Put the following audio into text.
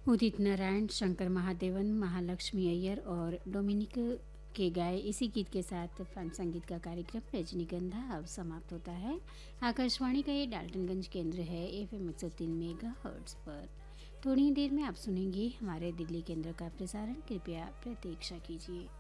उदित नारायण, शंकर महादेवन, महालक्ष्मी अय्यर और डोमिनिक के गाए इसी गीत के साथ फिल्म संगीत का कार्यक्रम रजनीगंधा अब समाप्त होता है। आकाशवाणी का ये डाल्टनगंज केंद्र है FM 103 मेगाहर्ट्ज पर। थोड़ी ही देर में आप सुनेंगे हमारे दिल्ली केंद्र का प्रसारण। कृपया प्रतीक्षा कीजिए।